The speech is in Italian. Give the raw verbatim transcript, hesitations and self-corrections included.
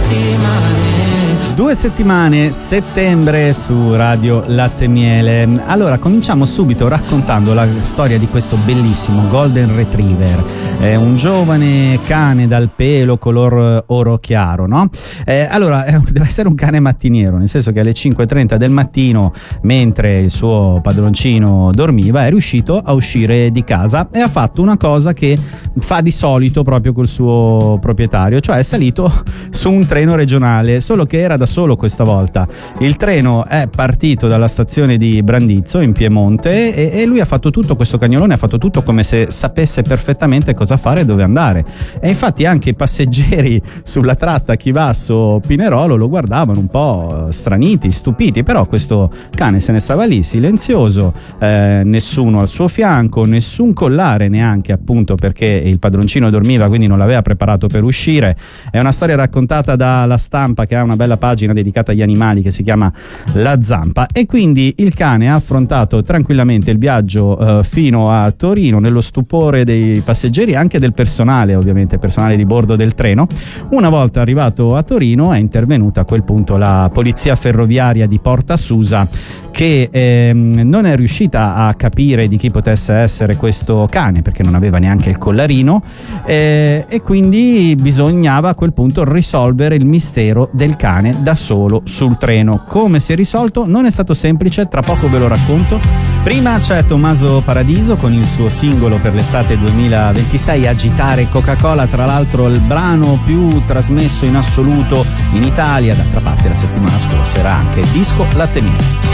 Due settimane, settembre su Radio Latte Miele. Allora, cominciamo subito raccontando la storia di questo bellissimo Golden Retriever, eh, un giovane cane dal pelo color oro chiaro, no? Eh, allora, eh, deve essere un cane mattiniero, nel senso che alle cinque e trenta del mattino, mentre il suo padroncino dormiva, è riuscito a uscire di casa e ha fatto una cosa che fa di solito proprio col suo proprietario, cioè è salito su un treno regionale, solo che era da solo questa volta. Il treno è partito dalla stazione di Brandizzo in Piemonte e, e lui ha fatto tutto, questo cagnolone ha fatto tutto come se sapesse perfettamente cosa fare e dove andare, e infatti anche i passeggeri sulla tratta Chivasso-Pinerolo lo guardavano un po' straniti, stupiti, però questo cane se ne stava lì silenzioso, eh, nessuno al suo fianco, nessun collare neanche, appunto perché il padroncino dormiva, quindi non l'aveva preparato per uscire. È una storia raccontata dalla Stampa, che ha una bella pagina dedicata agli animali che si chiama La Zampa, e quindi il cane ha affrontato tranquillamente il viaggio eh, fino a Torino, nello stupore dei passeggeri e anche del personale, ovviamente personale di bordo del treno. Una volta arrivato a Torino è intervenuta a quel punto la polizia ferroviaria di Porta Susa, che ehm, non è riuscita a capire di chi potesse essere questo cane perché non aveva neanche il collarino, eh, e quindi bisognava a quel punto risolvere il mistero del cane da solo sul treno. Come si è risolto? Non è stato semplice, tra poco ve lo racconto. Prima c'è Tommaso Paradiso con il suo singolo per l'estate duemilaventisei, Agitare Coca-Cola, tra l'altro il brano più trasmesso in assoluto in Italia. D'altra parte la settimana scorsa era anche Disco Latte Miele.